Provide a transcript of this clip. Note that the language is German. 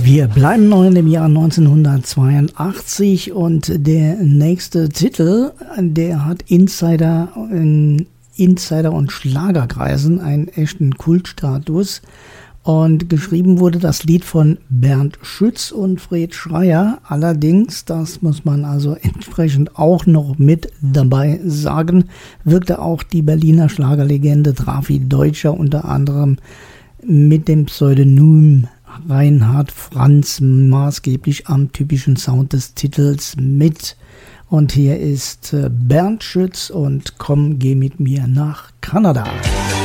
Wir bleiben noch in dem Jahr 1982 und der nächste Titel, der hat Insider und Schlagerkreisen einen echten Kultstatus. Und geschrieben wurde das Lied von Bernd Schütz und Fred Schreier. Allerdings, das muss man also entsprechend auch noch mit dabei sagen, wirkte auch die Berliner Schlagerlegende Drafi Deutscher unter anderem mit dem Pseudonym Reinhard Franz maßgeblich am typischen Sound des Titels mit. Und hier ist Bernd Schütz und Komm, geh mit mir nach Kanada.